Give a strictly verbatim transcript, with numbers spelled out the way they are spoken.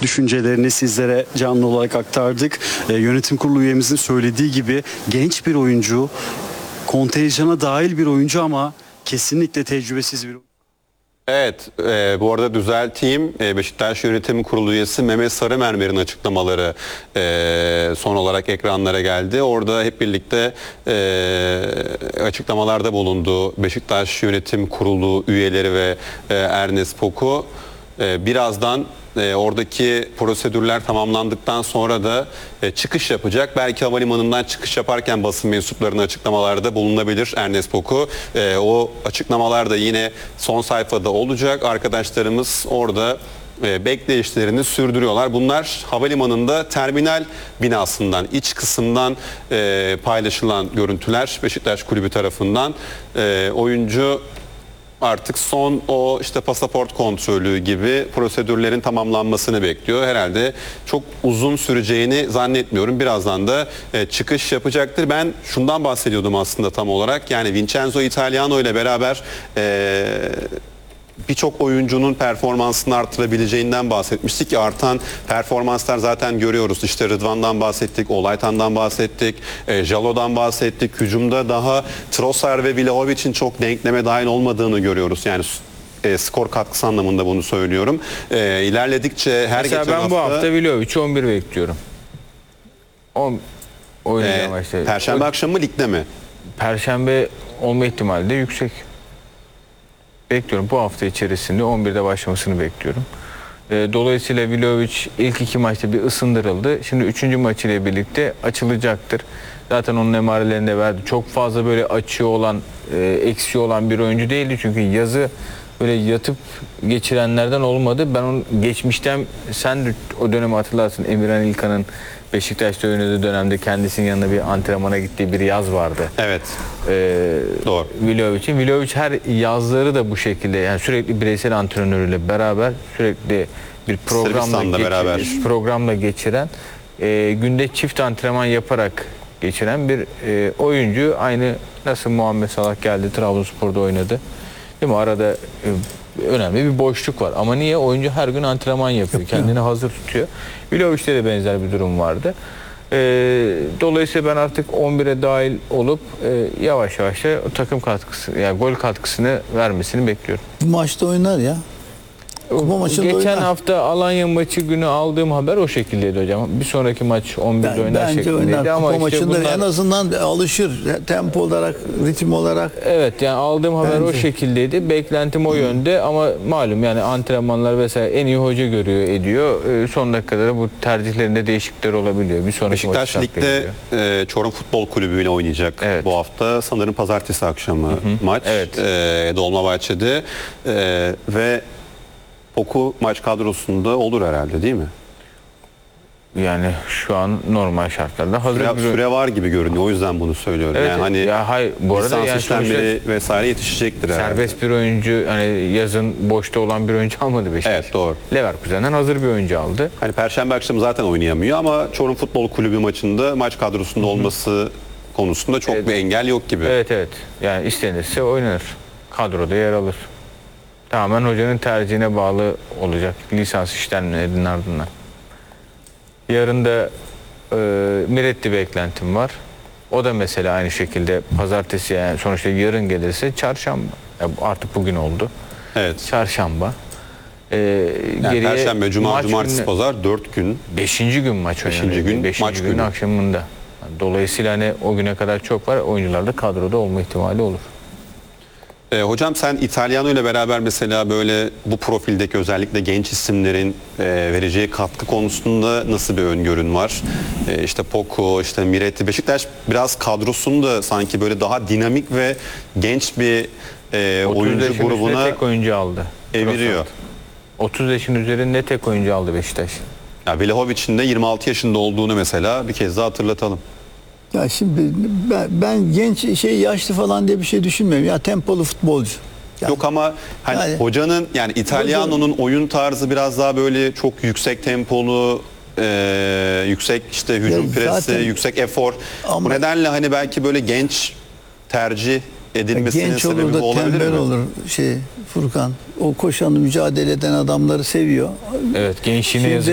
düşüncelerini sizlere canlı olarak aktardık. E, yönetim kurulu üyemizin söylediği gibi genç bir oyuncu, kontenjana dahil bir oyuncu ama kesinlikle tecrübesiz bir oyuncu. Evet, e, bu arada düzelteyim. E, Beşiktaş Yönetim Kurulu üyesi Mehmet Sarımermer'in açıklamaları e, son olarak ekranlara geldi. Orada hep birlikte e, açıklamalarda bulundu Beşiktaş Yönetim Kurulu üyeleri ve e, Ernest Poku. E, birazdan e, oradaki prosedürler tamamlandıktan sonra da e, çıkış yapacak. Belki havalimanından çıkış yaparken basın mensuplarının açıklamalarda bulunabilir Ernest Poku. E, o açıklamalar da yine son sayfada olacak. Arkadaşlarımız orada e, bekleyişlerini sürdürüyorlar. Bunlar havalimanında terminal binasından, iç kısımdan e, paylaşılan görüntüler Beşiktaş Kulübü tarafından. E, oyuncu artık son o işte pasaport kontrolü gibi prosedürlerin tamamlanmasını bekliyor. Herhalde çok uzun süreceğini zannetmiyorum. Birazdan da e, çıkış yapacaktır. Ben şundan bahsediyordum aslında tam olarak. Yani Vincenzo Italiano ile beraber e, birçok oyuncunun performansını artırabileceğinden bahsetmiştik ki artan performanslar zaten görüyoruz. İşte Rıdvan'dan bahsettik, Olaytan'dan bahsettik, e, Jalo'dan bahsettik. Hücumda daha Trossard ve Vlahovic'in çok denkleme dahil olmadığını görüyoruz. Yani e, skor katkısı anlamında bunu söylüyorum. E, ilerledikçe her Mesela geçen ben hafta... bu hafta Vlahovic'i on bir bekliyorum. on oynayacağım e, işte. Perşembe o, akşamı ligde mi? Perşembe olma ihtimali de yüksek. Bekliyorum. Bu hafta içerisinde on birde başlamasını bekliyorum. Dolayısıyla Vlahovic ilk iki maçta bir ısındırıldı. Şimdi üçüncü maç ile birlikte açılacaktır. Zaten onun emarelerini de verdi. Çok fazla böyle açığı olan, eksiği olan bir oyuncu değildi. Çünkü yazı böyle yatıp geçirenlerden olmadı. Ben onu geçmişten, sen de o dönemi hatırlarsın. Emirhan İlkan'ın Beşiktaş'ta oynadığı dönemde kendisinin yanına bir antrenmana gittiği bir yaz vardı. Evet. Ee, Doğru. Vlahovic'in. Vlahovic her yazları da bu şekilde, yani sürekli bireysel antrenörüyle beraber sürekli bir programla, geçir, beraber. programla geçiren, e, günde çift antrenman yaparak geçiren bir e, oyuncu. Aynı nasıl Muhammed Salah geldi, Trabzonspor'da oynadı. Değil mi? Arada e, önemli bir boşluk var. Ama niye? Oyuncu her gün antrenman yapıyor. Kendini hazır tutuyor. Vlahovic'te de benzer bir durum vardı. E, dolayısıyla ben artık on bire dahil olup e, yavaş yavaş da takım katkısı, yani gol katkısını vermesini bekliyorum. Bu maçta oynar ya. Kupa maçında Geçen oynar. hafta Alanya maçı günü aldığım haber o şekildeydi hocam. Bir sonraki maç on birde Ben, oynar bence şeklindeydi. oynar. Ama Kupa işte maçında bunlar... en azından alışır. Tempo olarak, ritim olarak. Evet, yani aldığım haber Bence. o şekildeydi. Beklentim o yönde ama malum yani antrenmanlar vesaire en iyi hoca görüyor, ediyor. Ee, son dakikada da bu tercihlerinde değişiklikler olabiliyor. Bir sonraki Beşiktaş maçı Lig'de e, Çorum Futbol Kulübü ile oynayacak Evet. bu hafta. Sanırım pazartesi akşamı hı hı. maç. Evet. E, Dolmabahçe'de e, ve Poku maç kadrosunda olur herhalde değil mi? Yani şu an normal şartlarda hazır Süre, bir... süre var gibi görünüyor. O yüzden bunu söylüyorum. Evet, yani hani ya hayır, bu arada lisans yani işlemleri vesaire yetişecektir herhalde. serbest bir oyuncu, hani yazın boşta olan bir oyuncu almadı Beşiktaş. Evet, doğru. Leverkusen'den hazır bir oyuncu aldı. Hani Perşembe akşamı zaten oynayamıyor ama Çorum Futbol Kulübü maçında maç kadrosunda olması konusunda çok Evet. bir engel yok gibi. Evet evet. Yani istenirse oynanır. Kadroda yer alır. Tamamen hocanın tercihine bağlı olacak lisans işlemlerinin ardından. Yarın da e, Miretti beklentim var. O da mesela aynı şekilde pazartesi, yani sonuçta yarın gelirse çarşamba. Ya artık bugün oldu. Evet. Çarşamba. E, Yani geriye Perşembe, Cuma, maç Cumartesi, gününe- Pazar dört gün. Beşinci gün maç Beşinci oynanıyor. gün Beşinci maç gün günü. akşamında. Dolayısıyla hani o güne kadar çok var. Oyuncular da kadroda olma ihtimali olur. E, hocam sen İtalyano ile beraber mesela böyle bu profildeki özellikle genç isimlerin e, vereceği katkı konusunda nasıl bir öngörün var? E, işte Poku, işte Miretti, Beşiktaş biraz kadrosunu da sanki böyle daha dinamik ve genç bir e, oyuncu grubuna tek oyuncu aldı. eviriyor. otuz yaşın üzerinde tek oyuncu aldı Beşiktaş. Ya Vlahovic'in de yirmi altı yaşında olduğunu mesela bir kez daha hatırlatalım. Ya şimdi ben, ben genç şey yaşlı falan diye bir şey düşünmüyorum. Ya tempolu futbolcu. Yani, Yok ama hani yani- hocanın yani İtalyano'nun oyun tarzı biraz daha böyle çok yüksek tempolu, e, yüksek işte hücum Ya presi, zaten- yüksek efor. Ama- Bu nedenle hani belki böyle genç tercih edilmesinin genç sebebi olur bu da olabilir tembel mi? olur şey Furkan. O koşanı mücadele eden adamları seviyor. Evet, gençliğine Şimdi- yazık.